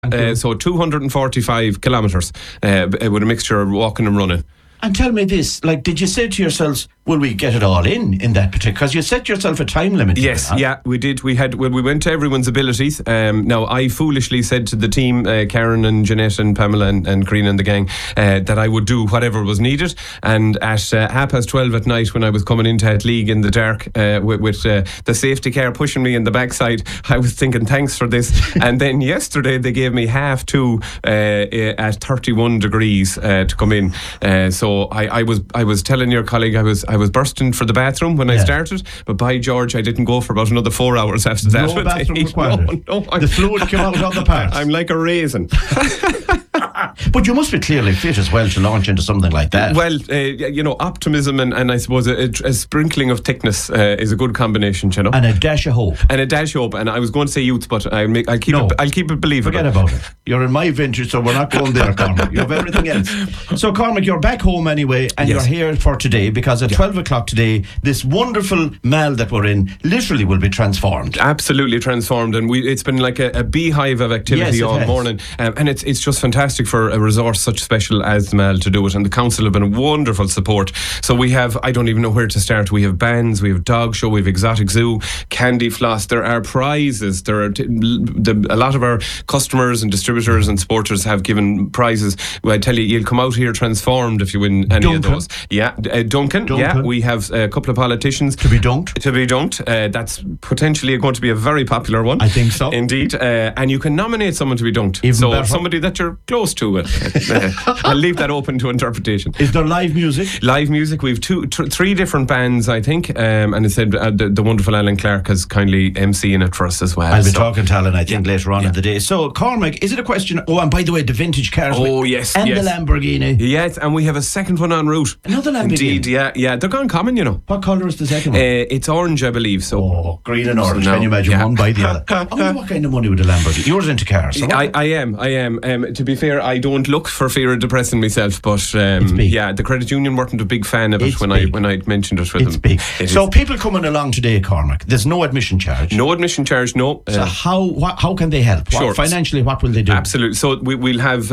So 245 kilometres with a mixture of walking and running. And tell me this, like, did you say to yourselves, will we get it all in that particular? Because you set yourself a time limit. Yes, we did. We went to everyone's abilities. Now, I foolishly said to the team, Karen and Jeanette and Pamela and Karina and the gang, that I would do whatever was needed. And at 12:30 at night, when I was coming into League in the dark with the safety car pushing me in the backside, I was thinking, thanks for this. And then yesterday they gave me 2:30 at 31 degrees to come in. So I was telling your colleague I was bursting for the bathroom when I started, but by George, I didn't go for about another 4 hours after that. No bathroom required. No, the fluid came out of the parts. I'm like a raisin. But you must be clearly fit as well to launch into something like that. Well, optimism and I suppose a sprinkling of thickness is a good combination, you know. And a dash of hope. And I was going to say youth, but I'll keep it believable. Forget about it. You're in my vintage, so we're not going there, Cormac. You have everything else. So, Cormac, you're back home anyway, and you're here for today, because at 12 o'clock today, this wonderful mall that we're in literally will be transformed. Absolutely transformed, and it's been like a beehive of activity all morning, and it's just fantastic for a resource such special as the mall to do it, and the council have been a wonderful support. So we have, I don't even know where to start, we have bands, we have dog show, we have exotic zoo, candy floss, there are prizes, there are a lot of our customers and distributors and supporters have given prizes. I tell you, you'll come out here transformed if you win any of those. Duncan. Yeah, we have a couple of politicians to be dunked. That's potentially going to be a very popular one. I think so. Indeed. And you can nominate someone to be dunked. Even better. Somebody that you're close to. I'll leave that open to interpretation. Is there live music? Live music. We have three different bands, I think, and it said the wonderful Alan Clark has kindly MCing it for us as well. I'll be talking to Alan, I think, later on in the day. So, Cormac, is it a question? Oh, and by the way, the vintage cars. Yes. And the Lamborghini. Yes, and we have a second one en route. Another Lamborghini. Indeed, yeah. They're gone common, you know. What colour is the second one? It's orange, I believe. So green and orange. Can you imagine one by the other? I wonder what kind of money would a Lamborghini? Yours into cars. So I am. To be fair, I don't look for fear of depressing myself, but the credit union weren't a big fan of it when I mentioned it with them. It's big. So people coming along today, Cormac, there's no admission charge. No admission charge. No. So how can they help? Sure. Financially, what will they do? Absolutely. So we'll have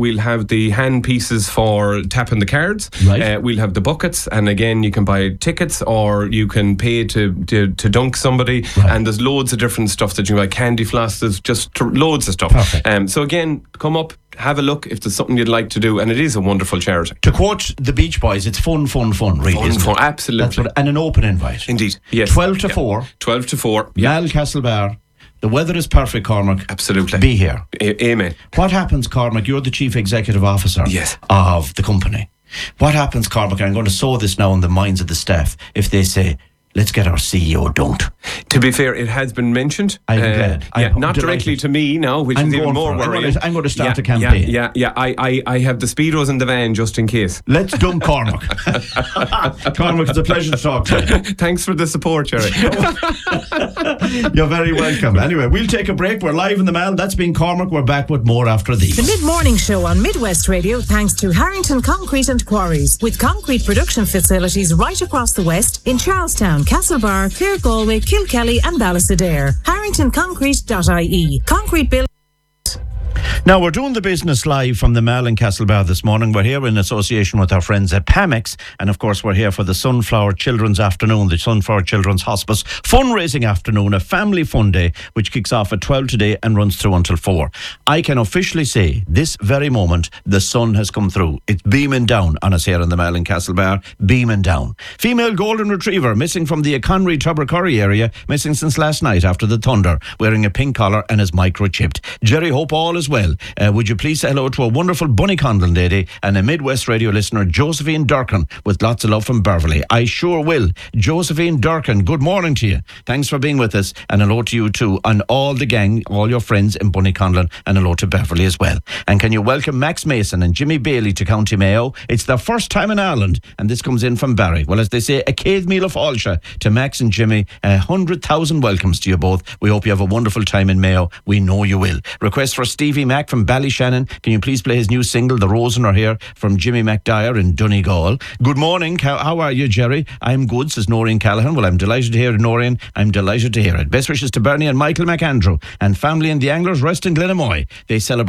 the hand pieces for tapping the cards. Right. We'll have the buckets, and again, you can buy tickets or you can pay to dunk somebody. Right. And there's loads of different stuff that you can buy. Candy floss. There's just loads of stuff. Perfect. So again, come up, have a look if there's something you'd like to do, and it is a wonderful charity. To quote the Beach Boys, it's fun, really. Fun, absolutely. And an open invite. Indeed, yes. 12 to 4. 12 to 4. Mall Castlebar. The weather is perfect, Cormac. Absolutely. Be here. Amen. What happens, Cormac? You're the Chief Executive Officer of the company. What happens, Cormac? I'm going to sow this now in the minds of the staff if they say, let's get our CEO dunked. To be fair, it has been mentioned. I'm glad. Not directly to me now, which is even more worrying. I'm going to start a campaign. I have the Speedos in the van just in case. Let's dunk Cormac. Cormac, it's a pleasure to talk to you. Thanks for the support, Jerry. You're very welcome. Anyway, we'll take a break. We're live in the Mall. That's been Cormac. We're back with more after these. The Mid-Morning Show on Midwest Radio, thanks to Harrington Concrete and Quarries, with concrete production facilities right across the West in Charlestown, Castlebar, Clare, Galway, Kilkelly and Ballysadare. HarringtonConcrete.ie. Concrete build. Now, we're doing the business live from the Mall in Castlebar this morning. We're here in association with our friends at Pamex, and of course we're here for the Sunflower Children's Afternoon, the Sunflower Children's Hospice fundraising afternoon, a family fun day which kicks off at 12 today and runs through until 4. I can officially say this very moment the sun has come through. It's beaming down on us here in the Mall in Castlebar, beaming down. Female golden retriever missing from the Conry Tubbercurry area, missing since last night after the thunder, wearing a pink collar and is microchipped. Jerry, hope all is well. Would you please say hello to a wonderful Bunny Conlon lady and a Midwest Radio listener, Josephine Durkin, with lots of love from Beverly. I sure will. Josephine Durkin, good morning to you. Thanks for being with us, and hello to you too, and all the gang, all your friends in Bunny Conlon, and hello to Beverly as well. And can you welcome Max Mason and Jimmy Bailey to County Mayo? It's their first time in Ireland, and this comes in from Barry. Well, as they say, a céad míle fáilte to Max and Jimmy. 100,000 welcomes to you both. We hope you have a wonderful time in Mayo. We know you will. Request for Stevie Mac Mac from Ballyshannon. Can you please play his new single, The Rosen Are Here, from Jimmy McDyer in Donegal? Good morning. How are you, Jerry? I'm good, says Noreen Callaghan. Well, I'm delighted to hear it, Noreen. I'm delighted to hear it. Best wishes to Bernie and Michael McAndrew and family in the Anglers Rest in Glenamoy. They celebrate